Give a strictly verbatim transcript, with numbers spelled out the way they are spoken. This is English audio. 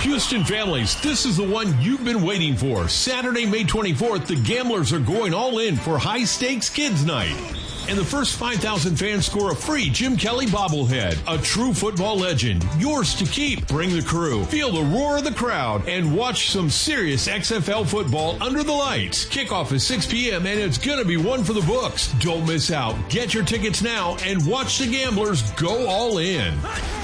Houston families, this is the one you've been waiting for. Saturday, May twenty-fourth, the Gamblers are going all in for High Stakes Kids Night. And the first five thousand fans score a free Jim Kelly bobblehead. A true football legend. Yours to keep. Bring the crew. Feel the roar of the crowd. And watch some serious X F L football under the lights. Kickoff is six p.m. and it's going to be one for the books. Don't miss out. Get your tickets now and watch the Gamblers go all in.